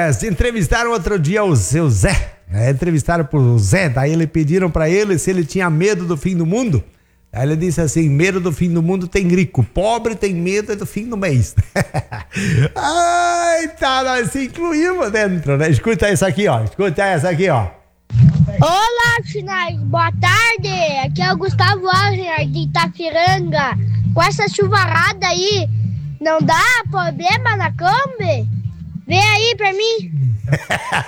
entrevistaram outro dia o seu Zé. Entrevistaram pro Zé, daí ele pediram pra ele se ele tinha medo do fim do mundo. Aí ele disse assim: medo do fim do mundo tem rico, pobre tem medo do fim do mês. Ai, tá, nós se incluímos dentro, né? Escuta essa aqui, ó. Olá, finais, boa tarde. Aqui é o Gustavo Alger de Itapiranga. Com essa chuvarada aí, não dá problema na Kombi? Vem aí pra mim.